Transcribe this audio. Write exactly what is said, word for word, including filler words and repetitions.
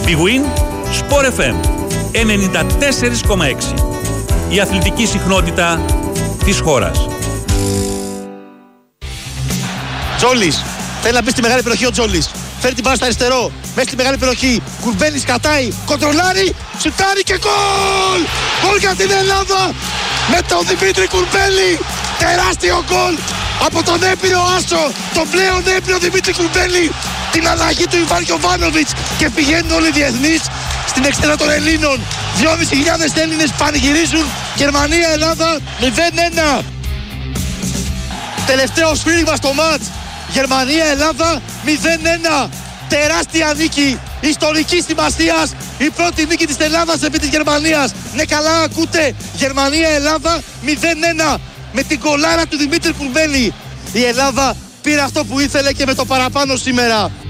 Big Win, Sport εφ εμ ενενήντα τέσσερα κόμμα έξι. Η αθλητική συχνότητα της χώρας. Τζόλης, θέλει να μπει στη μεγάλη περιοχή ο Τζόλης. Φέρει την μπάλα στο αριστερό, μέσα στη μεγάλη περιοχή. Κουρμπέλης κατάει, κοντρολάρει, σουτάρει και γκολ! Γκολ για την Ελλάδα! Με τον Δημήτρη Κουρμπέλη! Τεράστιο γκολ! Από τον έπειρο άσο, τον πλέον έπειρο Δημήτρη Κουρμπέλη! Την αλλαγή του Ιβάν Γιοβάνοβιτς και πηγαίνουν όλοι οι διεθνείς στην εξτρά των Ελλήνων. δυόμισι χιλιάδες Έλληνες πανηγυρίζουν. Γερμανία-Ελλάδα μηδέν ένα. Τελευταίο σφύριγμα στο μάτς. Γερμανία-Ελλάδα μηδέν ένα. Τεράστια νίκη ιστορικής σημασίας. Η πρώτη νίκη της Ελλάδας επί της Γερμανίας. Ναι, καλά ακούτε. Γερμανία-Ελλάδα μηδέν ένα. Με την κολάρα του Δημήτρη Κουρμπέλη. Η Ελλάδα πήρε αυτό που ήθελε και με το παραπάνω σήμερα.